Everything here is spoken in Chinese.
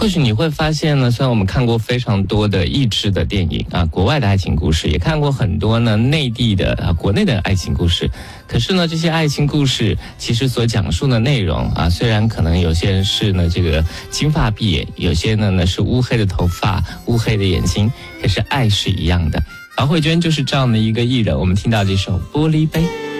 或许你会发现呢，虽然我们看过非常多的益智的电影啊，国外的爱情故事，也看过很多呢内地的国内的爱情故事，可是呢，这些爱情故事其实所讲述的内容啊，虽然可能有些人是呢这个金发碧眼，有些呢是乌黑的头发、乌黑的眼睛，可是爱是一样的。曹慧娟就是这样的一个艺人，我们听到这首《玻璃杯》。